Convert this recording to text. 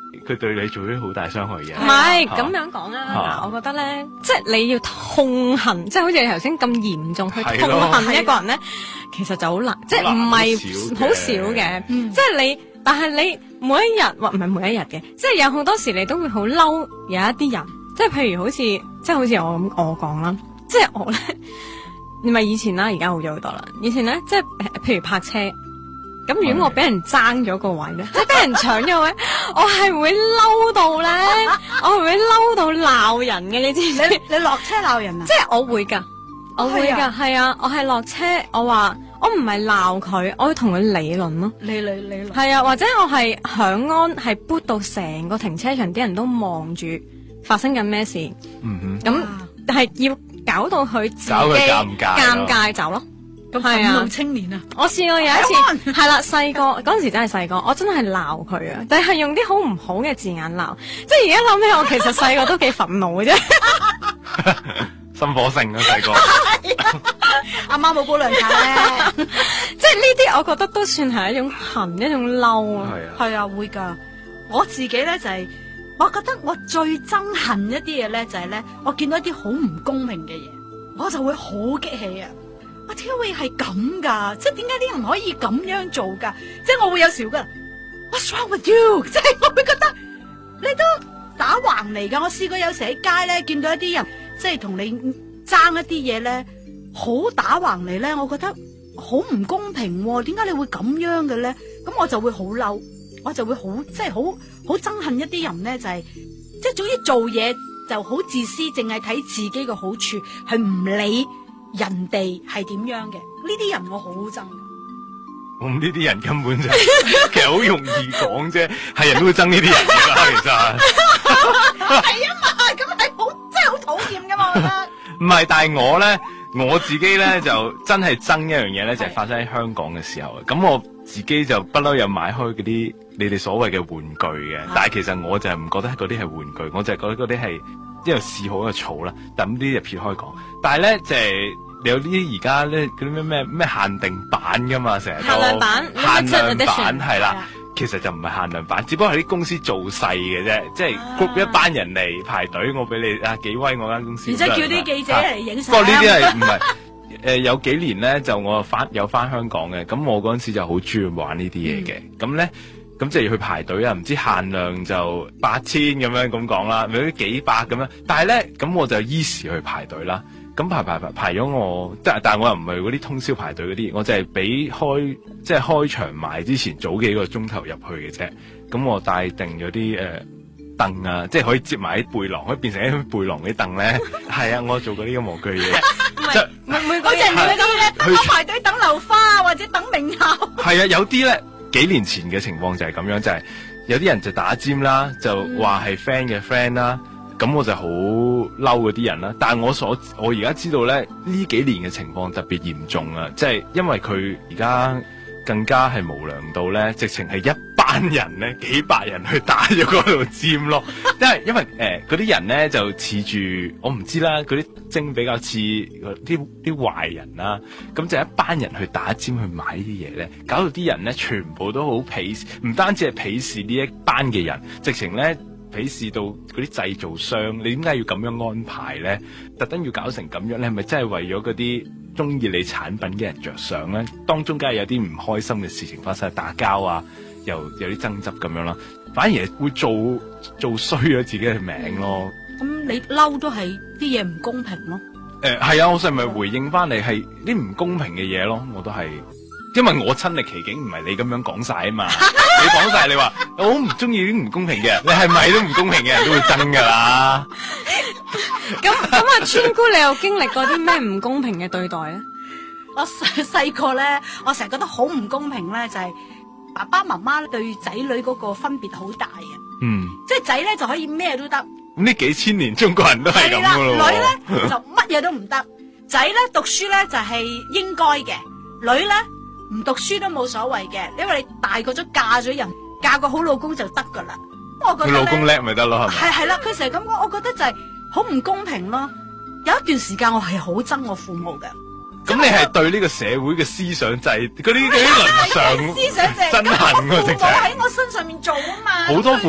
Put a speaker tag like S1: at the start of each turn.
S1: 佢對你做咗好大傷害嘅。
S2: 唔係咁樣講啊，嗱，我覺得咧，即係你要痛恨，即係好似你頭先咁嚴重去痛恨一個人咧，其實就好難，即係唔係好少嘅，即係你，但係你每一日或唔係每一日嘅，即係有好多時你都會好嬲有一啲人，即係譬如好似我講啦，即係我咧，唔係以前啦，而家好咗好多啦，以前咧即係譬如泊車。咁如果我俾人爭咗個位咧，即係俾人搶咗位，我係會嬲到咧，我係會嬲到鬧人嘅，你知唔知？
S3: 你落車鬧人啊？
S2: 即係我會噶，係啊，我係落車，我話我唔係鬧佢，我會同佢理論咯，理論，係啊，或者我係響安，係 boot 到成個停車場啲人都望住發生緊咩事，咁係要搞到佢自己尷尬走咯。
S3: 咁憤怒青年啊！
S2: 我試過有一次，係啦，細個嗰陣時真係細個，我真係鬧佢啊！但係用啲好唔好嘅字眼鬧，即係而家諗起我其實細個都幾憤怒嘅啫。
S1: 心火盛啊，細個。
S3: 阿媽冇煲涼茶咧，
S2: 即係呢啲，我覺得都算係一種恨，一種嬲啊。
S3: 係啊，會㗎。我自己咧就係，我覺得我最憎恨一啲嘢咧就係咧，我見到一啲好唔公平嘅嘢，我就會好激氣啊！我點解會係咁噶？即係點解啲人可以咁樣做噶？即係我會有時噶 ，What's wrong with you？ 即係我會覺得你都打橫嚟噶。我試過有時喺街咧見到一啲人，即係同你爭一啲嘢咧，好打橫嚟咧，我覺得好唔公平喎。點解你會咁樣嘅咧？咁我就會好嬲，我就會好即係好憎恨一啲人咧，就係即係總之做嘢就好自私，淨係睇自己嘅好處，係唔理人哋係點樣嘅，呢啲人我好憎。
S1: 咁呢啲人根本就其實好容易講啫，係人都會憎呢啲人㗎啦，其實
S3: 係啊嘛，咁係好真係好討厭噶嘛，我覺得。
S1: 唔係，但係我咧，我自己咧就真係憎一樣嘢咧，就係發生喺香港嘅時候。咁我自己就不嬲有買開嗰啲你哋所謂嘅玩具嘅，但係其實我就係唔覺得嗰啲係玩具，我就係覺得嗰啲係一路試好嘅草啦。但咁啲就撇開講。但係咧，就係有啲而家咧嗰啲咩限定版噶嘛，成日都限量版係啦。其實就唔係限量版，只不過係啲公司做細嘅啫，即係 group 一班人嚟排隊，我俾你啊幾威我間公司。
S3: 而且叫啲記者嚟影相。
S1: 不過呢啲係唔係有幾年咧就我有翻香港嘅，咁我嗰陣時就好中意玩呢啲嘢嘅，咁咧咁即係要去排隊啊，唔知限量就8000咁樣咁講啦，咪啲幾百咁樣，但係咧咁我就依時去排隊啦。咁排咗我，但係我又唔係嗰啲通宵排隊嗰啲，我就係俾即係開場賣之前早幾個鐘頭入去嘅啫。咁我帶定咗啲凳啊，即係可以接埋啲背囊，可以變成一背囊啲凳咧。係啊，我做過呢個模具嘢。
S3: 每個人嗰啲咧，等我排隊等流花或者等名校。
S1: 係啊，有啲咧幾年前嘅情況就係咁樣，就係有啲人就打尖啦，就話係 friend 嘅 friend 啦。咁我就好嬲嗰啲人啦，但係我而家知道咧，呢幾年嘅情況特別嚴重啊！即係因為佢而家更加係無良到咧，直情係一班人咧，幾百人去打咗嗰度尖咯。因為嗰啲人咧就似住我唔知啦，嗰啲精比較似啲壞人啦。咁就一班人去打尖去買呢啲嘢咧，搞到啲人咧全部都好鄙視，唔單止係鄙視呢一班嘅人，直情咧。鄙視到嗰啲製造商，你點解要咁樣安排咧？特登要搞成咁樣，你係咪真係為咗嗰啲中意你產品嘅人着想咧？當中梗係有啲唔開心嘅事情發生，打交啊，又有啲爭執咁樣啦，反而係會做衰咗自己嘅名咯。
S3: 咁你嬲都係啲嘢唔公平咯？
S1: 係啊，我係咪回應翻你係啲唔公平嘅嘢咯？我都係。因為我親歷其境，唔係你咁樣講晒啊嘛！你講晒，你話我好唔中意啲唔公平嘅，你係咪都唔公平嘅人都會憎噶啦？
S2: 咁啊，川姑你又經歷過啲咩唔公平嘅對待咧？
S3: 我細個咧，我成日覺得好唔公平咧，就係爸爸媽媽對仔女嗰個分別好大啊！即係仔咧就可以咩都得。
S1: 咁呢幾千年中國人都係咁噶咯。
S3: 女咧就乜嘢都唔得，仔咧讀書咧就係應該嘅，女咧。唔讀書都冇所謂嘅，因為你大個咗嫁咗人，嫁個好老公就得噶啦。我覺得佢老
S1: 公叻咪得咯，係咪？
S3: 係啦，佢成日咁講，我覺得就係好唔公平咯。有一段時間我係好憎我父母嘅。
S1: 咁你係對呢個社會嘅思想制嗰啲倫常
S3: 思想制
S1: 憎恨嗰啲，
S3: 父母喺我身上面做啊嘛。好
S1: 多